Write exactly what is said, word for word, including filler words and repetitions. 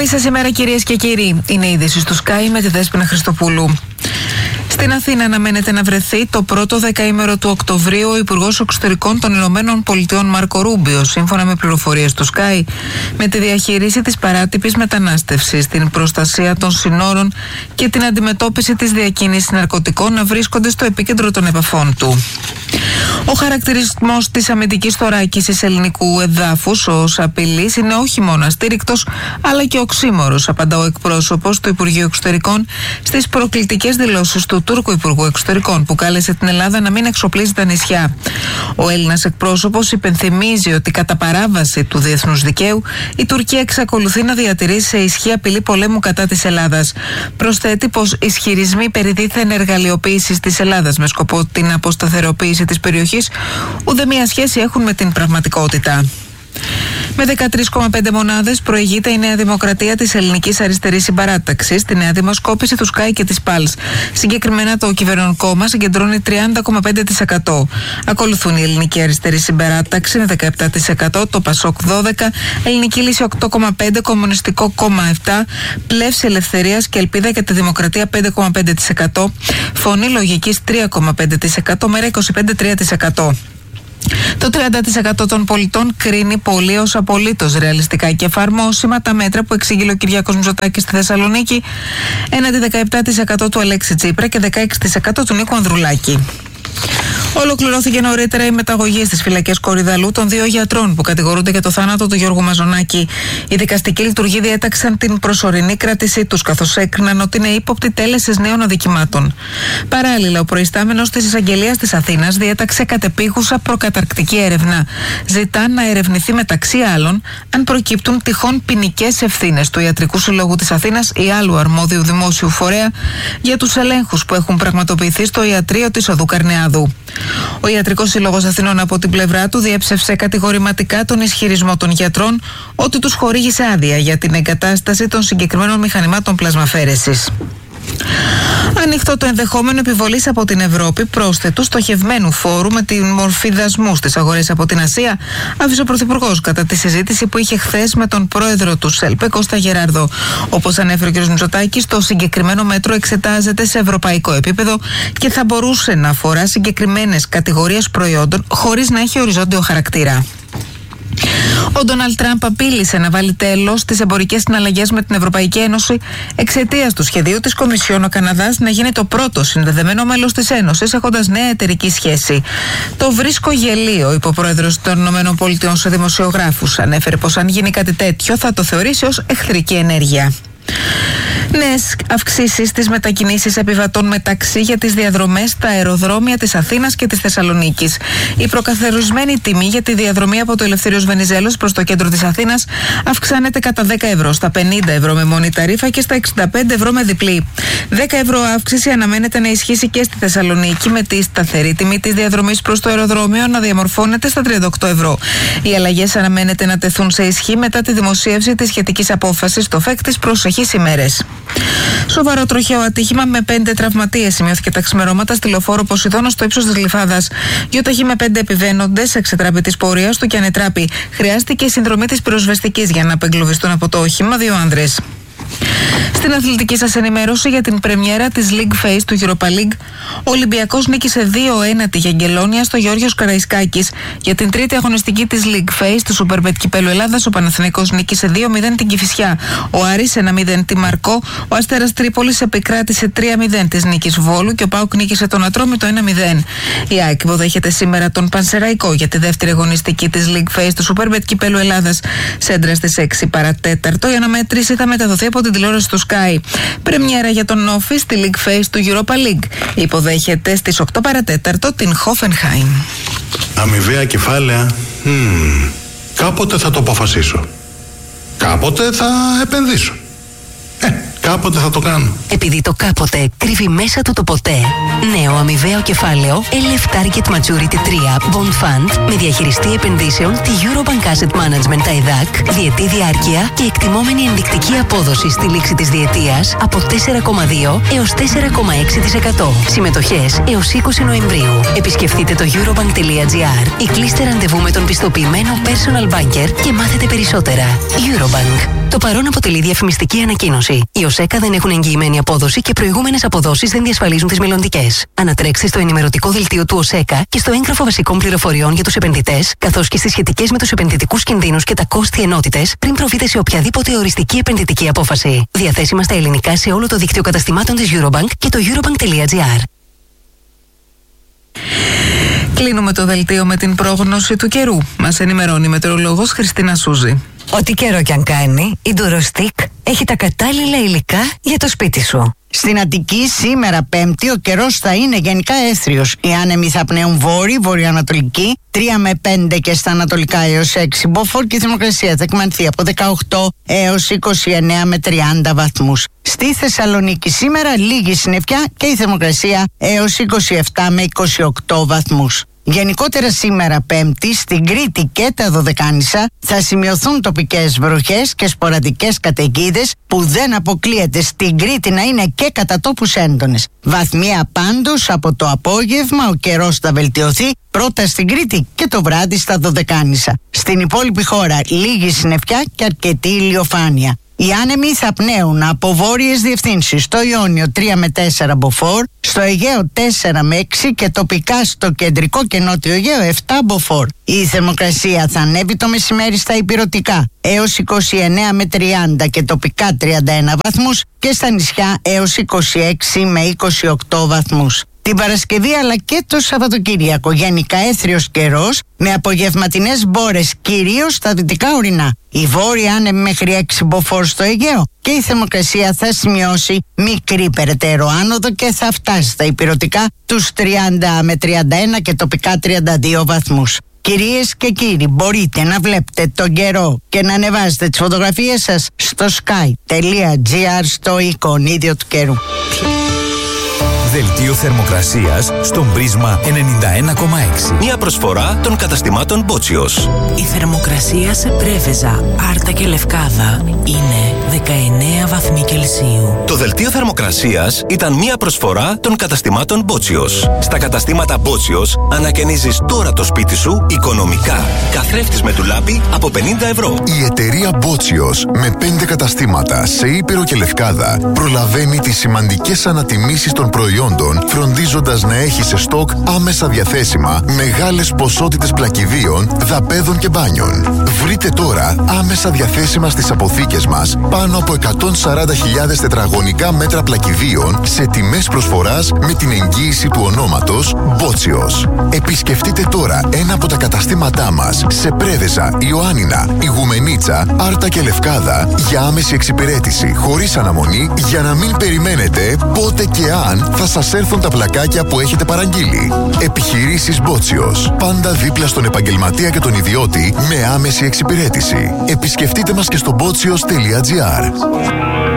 Καλή σας ημέρα, κυρίες και κύριοι. Είναι η είδηση του Sky με τη Δέσποινα Χριστοπούλου. Στην Αθήνα αναμένεται να βρεθεί το πρώτο δεκαήμερο του Οκτωβρίου ο Υπουργός Εξωτερικών των Ηνωμένων Πολιτειών Μάρκο Ρούμπιο, σύμφωνα με πληροφορίες του Sky, με τη διαχείριση της παράτυπης μετανάστευσης, την προστασία των συνόρων και την αντιμετώπιση της διακίνησης ναρκωτικών να βρίσκονται στο επίκεντρο των επαφών του. Ο χαρακτηρισμός της αμυντικής θωράκισης ελληνικού εδάφους ως απειλής είναι όχι μόνο αστήρικτος, αλλά και οξύμορος, απαντά ο εκπρόσωπος του Υπουργείου Εξωτερικών στις προκλητικές δηλώσεις του Τούρκου Υπουργού Εξωτερικών, που κάλεσε την Ελλάδα να μην εξοπλίζει τα νησιά. Ο Έλληνας εκπρόσωπος υπενθυμίζει ότι κατά παράβαση του διεθνούς δικαίου η Τουρκία εξακολουθεί να διατηρήσει σε ισχύ απειλή πολέμου κατά της Ελλάδας. Προσθέτει πως ισχυρισμοί περί δίθεν εργαλειοποίησης της Ελλάδας με σκοπό την αποσταθεροποίηση της περιοχής ουδέμια σχέση έχουν με την πραγματικότητα. Με δεκατρείς κόμμα πέντε μονάδες προηγείται η Νέα Δημοκρατία της Ελληνικής Αριστερής Συμπαράταξης στη νέα δημοσκόπηση του Sky και της Pulse. Συγκεκριμένα το κυβερνών κόμμα συγκεντρώνει τριάντα κόμμα πέντε τοις εκατό. Ακολουθούν η Ελληνική Αριστερή Συμπαράταξη με δεκαεπτά τοις εκατό, το Πασόκ δώδεκα τοις εκατό, Ελληνική Λύση οκτώ κόμμα πέντε τοις εκατό, Κομμουνιστικό Κόμμα επτά τοις εκατό, Πλεύση Ελευθερίας και Ελπίδα για τη Δημοκρατία πέντε κόμμα πέντε τοις εκατό, Φωνή Λογικής τρία κόμμα πέντε τοις εκατό, Μέρα είκοσι πέντε τρία τοις εκατό. Το τριάντα τοις εκατό των πολιτών κρίνει πολύ ως απολύτως ρεαλιστικά και εφαρμόσιμα τα μέτρα που εξήγηλε ο Κυριάκος Μητσοτάκης στη Θεσσαλονίκη, έναντι δεκαεπτά τοις εκατό του Αλέξη Τσίπρα και δεκαέξι τοις εκατό του Νίκου Ανδρουλάκη. Ολοκληρώθηκε νωρίτερα η μεταγωγή στις φυλακές Κορυδαλού των δύο γιατρών που κατηγορούνται για το θάνατο του Γιώργου Μαζονάκη. Οι δικαστικοί λειτουργοί διέταξαν την προσωρινή κράτησή τους, καθώς έκριναν ότι είναι ύποπτοι τέλεσης νέων αδικημάτων. Παράλληλα, ο προϊστάμενος της Εισαγγελίας της Αθήνας διέταξε κατεπίγουσα προκαταρκτική έρευνα. Ζητά να ερευνηθεί μεταξύ άλλων αν προκύπτουν τυχόν ποινικές ευθύνες του Ιατρικού Συλλόγου της Αθήνας ή άλλου αρμόδιου δημόσιου φορέα για τους ελέγχους που έχουν πραγματοποιηθεί στο ιατρείο της Οδού Καρνεάδου. Ο Ιατρικός Σύλλογος Αθηνών από την πλευρά του διέψευσε κατηγορηματικά τον ισχυρισμό των γιατρών ότι τους χορήγησε άδεια για την εγκατάσταση των συγκεκριμένων μηχανημάτων πλασμαφέρεσης. Ανοιχτό το ενδεχόμενο επιβολής από την Ευρώπη πρόσθετου στοχευμένου φόρου με τη μορφή δασμού στις αγορές από την Ασία, άφησε ο Πρωθυπουργός κατά τη συζήτηση που είχε χθες με τον πρόεδρο του ΣΕΛΠΕ, Κώστα Γεράρδο. Όπως ανέφερε ο κ. Μητσοτάκης, το συγκεκριμένο μέτρο εξετάζεται σε ευρωπαϊκό επίπεδο και θα μπορούσε να αφορά συγκεκριμένες κατηγορίες προϊόντων χωρίς να έχει οριζόντιο χαρακτήρα. Ο Ντόναλντ Τραμπ απείλησε να βάλει τέλος στις εμπορικές συναλλαγές με την Ευρωπαϊκή Ένωση εξαιτίας του σχεδίου της Κομισιόν ο Καναδάς να γίνει το πρώτο συνδεδεμένο μέλος της Ένωσης έχοντας νέα εταιρική σχέση. Το βρίσκω γελίο, είπε ο πρόεδρος των ΗΠΑ σε δημοσιογράφους. Ανέφερε πως αν γίνει κάτι τέτοιο θα το θεωρήσει ως εχθρική ενέργεια. Νέες αυξήσεις στις μετακινήσεις επιβατών μεταξύ για τις διαδρομές στα αεροδρόμια της Αθήνας και της Θεσσαλονίκης. Η προκαθορισμένη τιμή για τη διαδρομή από το Ελευθέριος Βενιζέλος προς το κέντρο της Αθήνας αυξάνεται κατά δέκα ευρώ, στα πενήντα ευρώ με μόνη ταρίφα και στα εξήντα πέντε ευρώ με διπλή. δέκα ευρώ αύξηση αναμένεται να ισχύσει και στη Θεσσαλονίκη, με τη σταθερή τιμή της διαδρομής προς το αεροδρόμιο να διαμορφώνεται στα τριάντα οκτώ ευρώ. Οι αλλαγές αναμένεται να τεθούν σε ισχύ μετά τη δημοσίευση της σχετικής απόφασης στο ΦΕΚ τις προσεχείς ημέρες. Σοβαρό τροχαίο ατύχημα με πέντε τραυματίες σημειώθηκε τα ξημερώματα στη λεωφόρο Ποσειδώνα στο ύψος της Γλυφάδας. Γιοταχή με πέντε επιβαίνοντες εξετράπη της πορείας του και ανετράπη. Χρειάστηκε η συνδρομή της πυροσβεστικής για να απεγκλωβιστούν από το όχημα δύο άνδρες. Στην αθλητική σας ενημέρωση για την πρεμιέρα της League Phase του Europa League, ο Ολυμπιακός νίκησε δύο ένα τη Γιαγγελόνια στο Γεώργιος Καραϊσκάκης. Για την τρίτη αγωνιστική της League Phase του Superbet Κυπέλλου Ελλάδας, ο Παναθηναϊκός νίκησε δύο μηδέν την Κηφισιά, ο Άρης ένα μηδέν τη Μαρκό, ο Αστέρας Τρίπολης επικράτησε τρία μηδέν της νίκης Βόλου και ο ΠΑΟΚ νίκησε τον Ατρόμητο ένα μηδέν. Η ΑΕΚ υποδέχεται σήμερα τον Πανσεραϊκό για τη δεύτερη αγωνιστική της League Phase του Superbet Κυπέλλου Ελλάδας. Σέντρα στις έξι παρατέταρτο, η αναμέτρηση θα μεταδοθεί από την τηλεόραση του Sky. Πρεμιέρα για τον Όφη στη League Phase του Europa League. Υποδέχεται στις οκτώ παρατέταρτο την Hoffenheim. Αμοιβαία κεφάλαια. Hmm. Κάποτε θα το αποφασίσω. Κάποτε θα επενδύσω. Ε, κάποτε θα το κάνω. Επειδή το κάποτε κρύβει μέσα του το ποτέ. Νέο αμοιβαίο κεφάλαιο ελ εφ Target Maturity τρία Bond Fund με διαχειριστή επενδύσεων τη Eurobank Asset Management ι έι ντι έι, διετή διάρκεια και εκτιμόμενη ενδεικτική απόδοση στη λήξη της διετίας από τέσσερα κόμμα δύο έως τέσσερα κόμμα έξι τοις εκατό. Συμμετοχές έως είκοσι Νοεμβρίου. Επισκεφτείτε το eurobank τελεία gr ή κλείστε ραντεβού με τον πιστοποιημένο personal banker και μάθετε περισσότερα. Eurobank. Το παρόν αποτελεί διαφημιστική ανακοίνωση. Οι ΟΣΕΚΑ δεν έχουν εγγυημένη απόδοση και προηγούμενες αποδόσεις δεν διασφαλίζουν τις μελλοντικές. Ανατρέξτε στο ενημερωτικό δελτίο του ΟΣΕΚΑ και στο έγγραφο βασικών πληροφοριών για τους επενδυτές, καθώς και στις σχετικές με τους επενδυτικούς κινδύνους και τα κόστη ενότητες, πριν προβείτε σε οποιαδήποτε οριστική επενδυτική απόφαση. Διαθέσιμα στα ελληνικά σε όλο το δίκτυο καταστημάτων της Eurobank και το eurobank.gr. Κλείνουμε το δελτίο με την πρόγνωση του καιρού. Μας ενημερώνει η μετεωρολόγος Χριστίνα Σούζη. Ό,τι καιρό κι αν κάνει, η Durostec έχει τα κατάλληλα υλικά για το σπίτι σου. Στην Αττική σήμερα Πέμπτη ο καιρός θα είναι γενικά έθριος. Οι άνεμοι θα πνέουν βόρειοι, βορειοανατολική, τρία με πέντε και στα ανατολικά έως έξι μποφόρ και η θερμοκρασία θα εκμανθεί από δεκαοκτώ έως είκοσι εννέα με τριάντα βαθμούς. Στη Θεσσαλονίκη σήμερα λίγη συννεφιά και η θερμοκρασία έως είκοσι επτά με είκοσι οκτώ βαθμούς. Γενικότερα σήμερα Πέμπτη στην Κρήτη και τα Δωδεκάνησα θα σημειωθούν τοπικές βροχές και σποραδικές καταιγίδες που δεν αποκλείεται στην Κρήτη να είναι και κατά τόπους έντονες. Βαθμία πάντως από το απόγευμα ο καιρός θα βελτιωθεί πρώτα στην Κρήτη και το βράδυ στα Δωδεκάνησα. Στην υπόλοιπη χώρα λίγη συννεφιά και αρκετή ηλιοφάνεια. Οι άνεμοι θα πνέουν από βόρειες διευθύνσεις στο Ιόνιο τρία με τέσσερα μποφόρ, στο Αιγαίο τέσσερα με έξι και τοπικά στο κεντρικό και νότιο Αιγαίο επτά μποφόρ. Η θερμοκρασία θα ανέβει το μεσημέρι στα ηπειρωτικά έως είκοσι εννέα με τριάντα και τοπικά τριάντα ένα βαθμούς και στα νησιά έως είκοσι έξι με είκοσι οκτώ βαθμούς. Την Παρασκευή αλλά και το Σαββατοκύριακο γενικά έθριος καιρός με απογευματινές μπόρες κυρίως στα δυτικά ορεινά. Η βόρεια άνεμη μέχρι έξι μποφόρ στο Αιγαίο και η θερμοκρασία θα σημειώσει μικρή περαιτέρω άνοδο και θα φτάσει στα ηπειρωτικά τους τριάντα με τριάντα ένα και τοπικά τριάντα δύο βαθμούς. Κυρίες και κύριοι, μπορείτε να βλέπετε τον καιρό και να ανεβάζετε τις φωτογραφίες σας στο sky.gr στο εικονίδιο του καιρού. Δελτίο θερμοκρασίας στον Πρίσμα ενενήντα ένα κόμμα έξι. Μια προσφορά των καταστημάτων Μπότσιος. Η θερμοκρασία σε Πρέβεζα, Άρτα και Λευκάδα είναι δεκαεννέα βαθμοί Κελσίου. Το δελτίο θερμοκρασίας ήταν μια προσφορά των καταστημάτων Μπότσιος. Στα καταστήματα Μπότσιος ανακαινίζεις τώρα το σπίτι σου οικονομικά. Καθρέφτης με ντουλάπι από πενήντα ευρώ. Η εταιρεία Μπότσιος με πέντε καταστήματα σε Ήπειρο και Λευκάδα προλαβαίνει τις σημαντικές ανατιμήσεις των προϊόντων, φροντίζοντας να έχει σε στόκ άμεσα διαθέσιμα μεγάλες ποσότητες πλακιδίων, δαπέδων και μπάνιων. Βρείτε τώρα άμεσα διαθέσιμα στις αποθήκες μας πάνω από εκατόν σαράντα χιλιάδες τετραγωνικά μέτρα πλακιδίων σε τιμές προσφοράς με την εγγύηση του ονόματος Μπότσιος. Επισκεφτείτε τώρα ένα από τα καταστήματά μας σε Πρέβεζα, Ιωάννινα, Ιγουμενίτσα, Άρτα και Λευκάδα για άμεση εξυπηρέτηση χωρίς αναμονή για να μην περιμένετε πότε και αν θα σας έρθουν τα πλακάκια που έχετε παραγγείλει. Επιχειρήσεις Μπότσιος. Πάντα δίπλα στον επαγγελματία και τον ιδιώτη με άμεση εξυπηρέτηση. Επισκεφτείτε μας και στο μπότσιος τελεία τζι άρ.